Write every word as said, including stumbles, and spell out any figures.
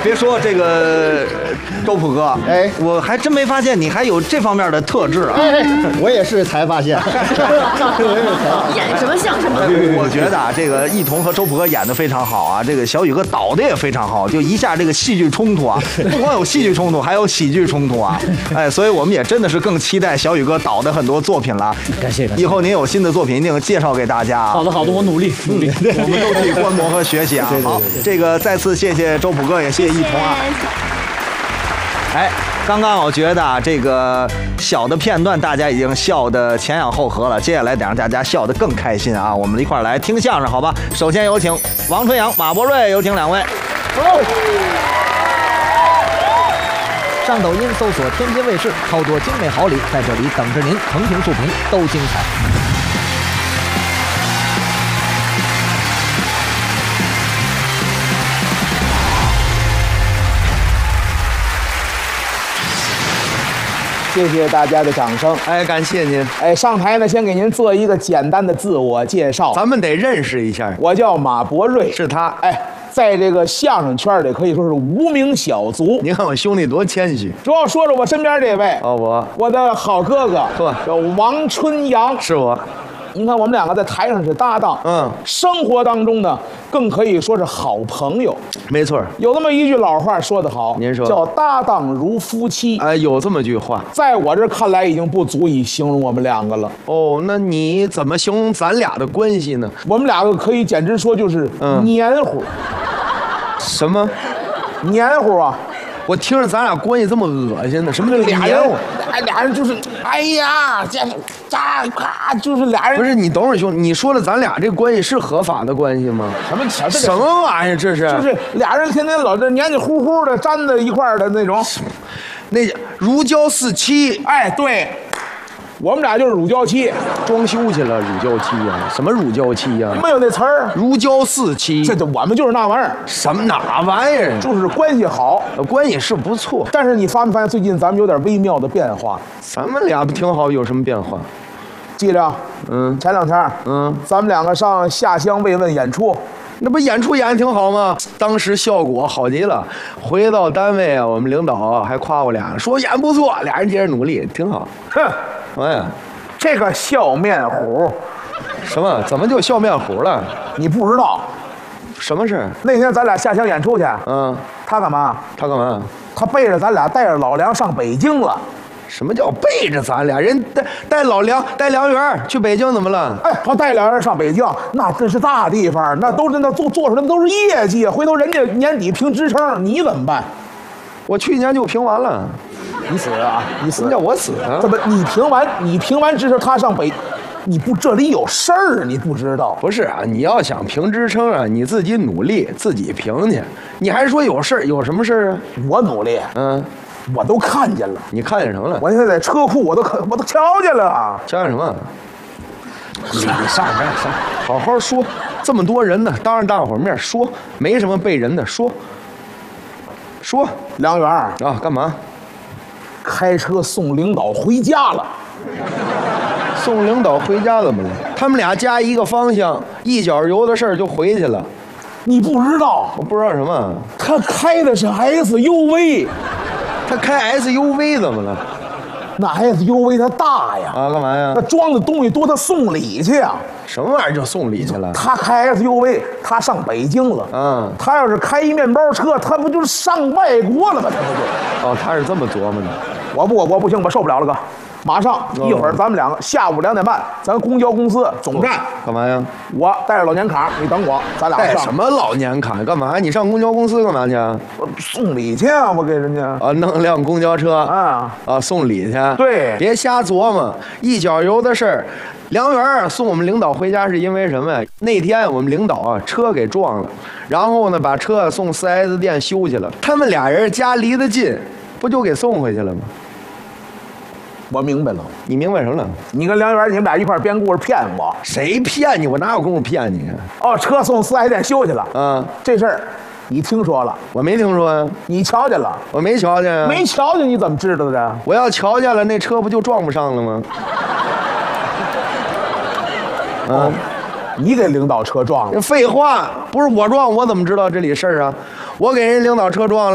别说这个周普哥，哎，我还真没发现你还有这方面的特质啊！ 哎，我也是才发现，我也是才发现。 演什么像什么？ 我觉得啊，这个一彤和周普哥演的非常好啊，这个小宇哥导的也非常好，就一下这个戏剧冲突啊，不光有戏剧冲突，还有喜剧冲突啊！哎，所以我们也真的是更期待小宇哥导的很多作品了。 感谢，感谢。 以后您有新的作品一定介绍给大家啊！ 好的，好的，我努力努力， 我们都去观摩和学习啊！好，这个再次谢谢周普哥，也谢谢一彤啊！哎，刚刚我觉得啊，这个小的片段大家已经笑得前仰后合了，接下来得让大家笑得更开心啊！我们一块儿来听相声，好吧？首先有请王春阳、马伯瑞，有请两位。 好。 上抖音搜索天津卫视，超多精美好礼在这里等着您，横屏竖屏都精彩。 谢谢大家的掌声。 哎，感谢您。 哎，上台呢，先给您做一个简单的自我介绍。 咱们得认识一下。 我叫马伯瑞， 是他。 哎，在这个相声圈里可以说是无名小卒。 你看我兄弟多谦虚。 主要说说我身边这位。 哦，我我的好哥哥， 呵， 叫王春阳， 是我。 您看我们两个在台上是搭档， 嗯， 生活当中呢更可以说是好朋友。 没错， 有那么一句老话说得好， 您说叫搭档如夫妻。 哎，有这么句话， 在我这看来已经不足以形容我们两个了。 哦，那你怎么形容咱俩的关系呢？ 我们两个可以简直说就是黏糊。 嗯、什么？ 黏糊啊！ 我听着咱俩关系这么恶心呢，什么叫俩人？哎，俩人就是，哎呀，这这咔，就是俩人。 不是你等会儿兄，你说的咱俩这关系是合法的关系吗？ 什么什什么玩意儿？这是就是俩人天天老这黏黏糊糊的粘在一块儿的那种， 那如胶似漆。 哎，对。我们俩就是乳胶漆， 装修去了，乳胶漆呀、啊？什么乳胶漆呀、啊？ 没有那词儿， 如胶似漆。 这这我们就是那玩意儿。 什么哪玩意儿？ 就是关系好， 关系是不错。 但是你发没发现最近咱们有点微妙的变化？ 咱们俩不挺好，有什么变化？ 记着， 嗯， 前两天， 嗯， 咱们两个上下乡慰问演出。 那不演出演的挺好吗？当时效果好极了。回到单位啊，我们领导还夸我俩，说演不错，俩人接着努力，挺好。 哼， 哎呀， 这个笑面虎， 什么？怎么就笑面虎了？ 你不知道？ 什么事？ 那天咱俩下乡演出去， 嗯， 他干嘛？ 他干嘛？ 他背着咱俩带着老梁上北京了。 什么叫背着咱俩？人带带老梁带梁元去北京怎么了？ 哎，他带梁元上北京，那真是大地方，那都是那做做出来的都是业绩。回头人家年底评职称，你怎么办？ 我去年就评完了。 你死啊！你死叫我死啊？ 怎么你评完你评完职称，他上北，你不这里有事儿，你不知道？ 不是啊，你要想评职称啊，你自己努力自己评去。你还说有事儿？有什么事儿啊？ 我努力， 嗯。 我都看见了， 你看见什么了？ 我现在在车库，我都看，我都瞧见了。 瞧见什么？你上上上，好好说。这么多人呢，当着大伙儿面说，没什么背人的，说说。 梁元啊， 干嘛？ 开车送领导回家了。 送领导回家怎么了？他们俩加一个方向，一脚油的事儿就回去了。 你不知道？ 我不知道什么。 他开的是 S U V。 他开 S U V 怎么了？ 那 S U V 它大呀！ 啊，干嘛呀？ 他装的东西多，他送礼去呀！ 什么玩意儿就送礼去了？ 他开 S U V， 他上北京了。 嗯， 他要是开一面包车，他不就是上外国了吗？他不就？ 哦，他是这么琢磨的。 我不，我不行，我受不了了，哥。马上一会儿咱们两个下午两点半，咱公交公司总站干嘛呀？ 我带着老年卡，你等我，咱俩上。 带什么老年卡？干嘛？你上公交公司干嘛去？ 我送礼去啊！我给人家啊，弄辆公交车啊啊，送礼去。 对， 别瞎琢磨，一脚油的事儿。梁元送我们领导回家是因为什么呀？那天我们领导啊车给撞了，然后呢把车送 四 S 店修去了。他们俩人家离得近，不就给送回去了吗？ 我明白了， 你明白什么了？ 你跟梁元，你们俩一块编故事骗我？ 谁骗你？我哪有功夫骗你？ 哦，车送四 S 店修去了。 嗯， 这事儿你听说了？ 我没听说呀。 你瞧见了？ 我没瞧见啊。 没瞧见你怎么知道的？ 我要瞧见了，那车不就撞不上了吗？ 哦，你给领导车撞了？ 废话，不是我撞，我怎么知道这里事儿啊？我给人领导车撞了。